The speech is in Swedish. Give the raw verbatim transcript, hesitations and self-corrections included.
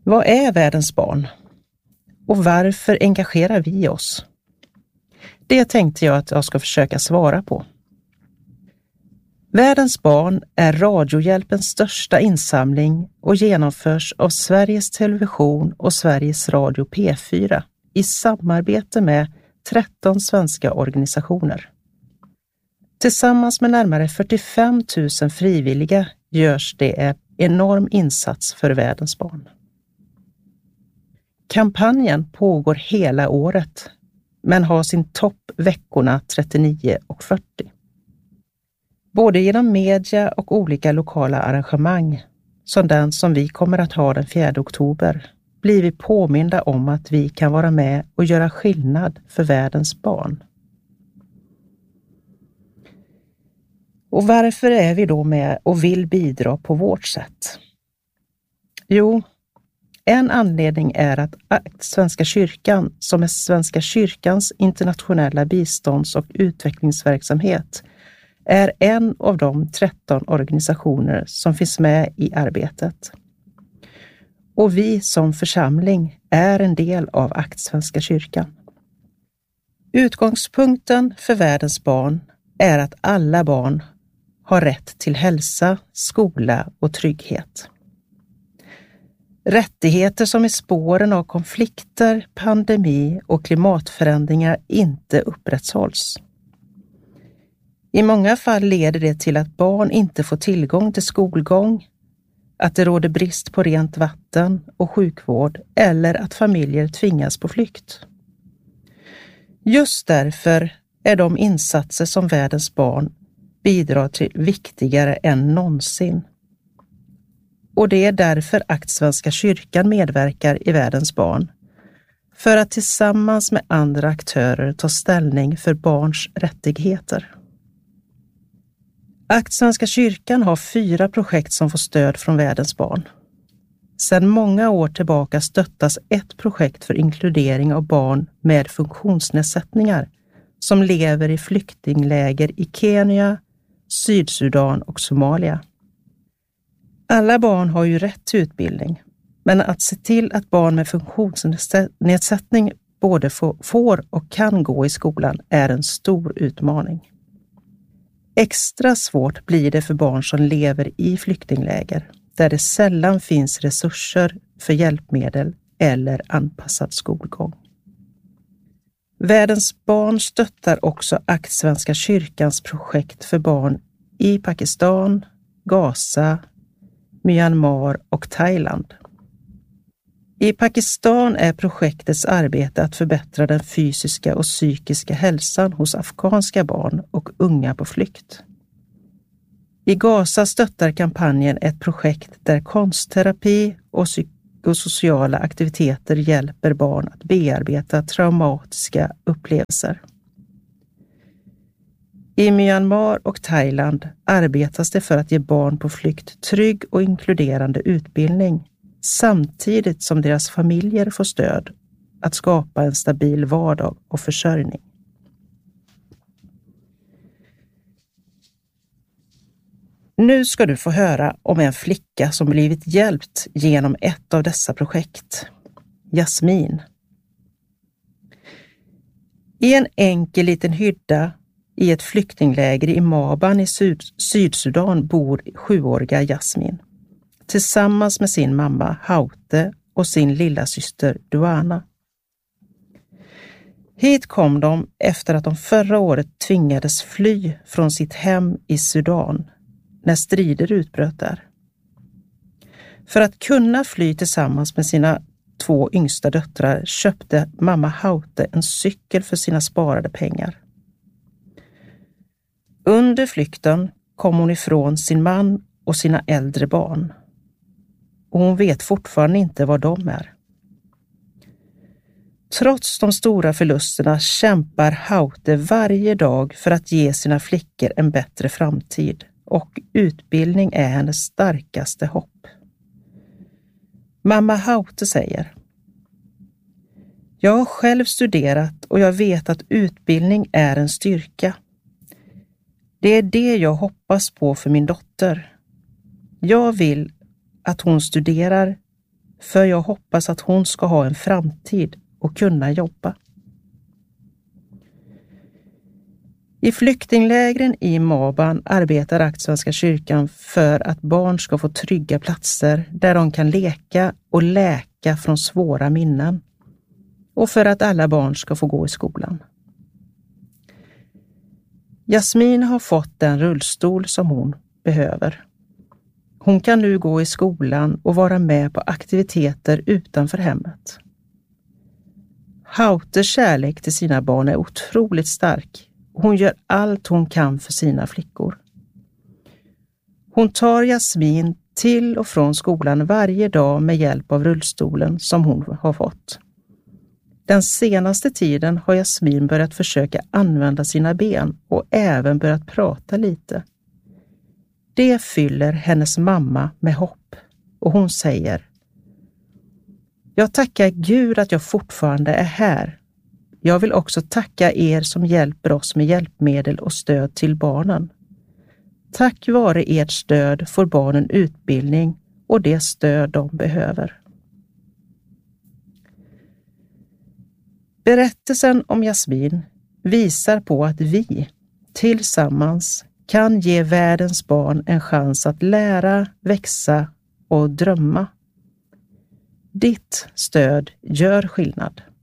Vad är världens barn? Och varför engagerar vi oss? Det tänkte jag att jag ska försöka svara på. Världens barn är Radiohjälpens största insamling och genomförs av Sveriges Television och Sveriges Radio P fyra i samarbete med tretton svenska organisationer. Tillsammans med närmare fyrtiofem tusen frivilliga görs det en enorm insats för världens barn. Kampanjen pågår hela året men har sin topp veckorna trettionio och fyrtio. Både genom media och olika lokala arrangemang, som den som vi kommer att ha den fjärde oktober, blir vi påminda om att vi kan vara med och göra skillnad för världens barn. Och varför är vi då med och vill bidra på vårt sätt? Jo, en anledning är att Svenska kyrkan, som är Svenska kyrkans internationella bistånds- och utvecklingsverksamhet, är en av de tretton organisationer som finns med i arbetet. Och vi som församling är en del av Akt Svenska kyrkan. Utgångspunkten för världens barn är att alla barn har rätt till hälsa, skola och trygghet. Rättigheter som i spåren av konflikter, pandemi och klimatförändringar inte upprätthålls. I många fall leder det till att barn inte får tillgång till skolgång, att det råder brist på rent vatten och sjukvård eller att familjer tvingas på flykt. Just därför är de insatser som världens barn bidrar till viktigare än någonsin. Och det är därför Akt Svenska kyrkan medverkar i världens barn, för att tillsammans med andra aktörer ta ställning för barns rättigheter. Akt Svenska kyrkan har fyra projekt som får stöd från världens barn. Sedan många år tillbaka stöttas ett projekt för inkludering av barn med funktionsnedsättningar som lever i flyktingläger i Kenya, Sydsudan och Somalia. Alla barn har ju rätt till utbildning, men att se till att barn med funktionsnedsättning både får och kan gå i skolan är en stor utmaning. Extra svårt blir det för barn som lever i flyktingläger, där det sällan finns resurser för hjälpmedel eller anpassad skolgång. Världens barn stöttar också Akt Svenska kyrkans projekt för barn i Pakistan, Gaza, Myanmar och Thailand. I Pakistan är projektets arbete att förbättra den fysiska och psykiska hälsan hos afghanska barn och unga på flykt. I Gaza stöttar kampanjen ett projekt där konstterapi och psykosociala aktiviteter hjälper barn att bearbeta traumatiska upplevelser. I Myanmar och Thailand arbetas det för att ge barn på flykt trygg och inkluderande utbildning, samtidigt som deras familjer får stöd att skapa en stabil vardag och försörjning. Nu ska du få höra om en flicka som blivit hjälpt genom ett av dessa projekt, Jasmin. I en enkel liten hydda i ett flyktingläger i Maban i Syd- Sydsudan bor sjuåriga Jasmin tillsammans med sin mamma Haute och sin lilla syster Duana. Hit kom de efter att de förra året tvingades fly från sitt hem i Sudan när strider utbröt där. För att kunna fly tillsammans med sina två yngsta döttrar köpte mamma Haute en cykel för sina sparade pengar. Under flykten kom hon ifrån sin man och sina äldre barn. Och hon vet fortfarande inte var de är. Trots de stora förlusterna kämpar Haute varje dag för att ge sina flickor en bättre framtid, och utbildning är hennes starkaste hopp. Mamma Haute säger: "Jag har själv studerat och jag vet att utbildning är en styrka. Det är det jag hoppas på för min dotter. Jag vill att hon studerar För jag hoppas att hon ska ha en framtid och kunna jobba. I flyktinglägren i Maban arbetar Akt Svenska kyrkan för att barn ska få trygga platser där de kan leka och läka från svåra minnen. Och för att alla barn ska få gå i skolan. Jasmin har fått den rullstol som hon behöver. Hon kan nu gå i skolan och vara med på aktiviteter utanför hemmet. Hauters kärlek till sina barn är otroligt stark. Hon gör allt hon kan för sina flickor. Hon tar Jasmin till och från skolan varje dag med hjälp av rullstolen som hon har fått. Den senaste tiden har Jasmin börjat försöka använda sina ben och även börjat prata lite. Det fyller hennes mamma med hopp och hon säger: Jag tackar Gud att jag fortfarande är här. Jag vill också tacka er som hjälper oss med hjälpmedel och stöd till barnen. Tack vare ert stöd får barnen utbildning och det stöd de behöver. Berättelsen om Jasmin visar på att vi tillsammans kan ge världens barn en chans att lära, växa och drömma. Ditt stöd gör skillnad.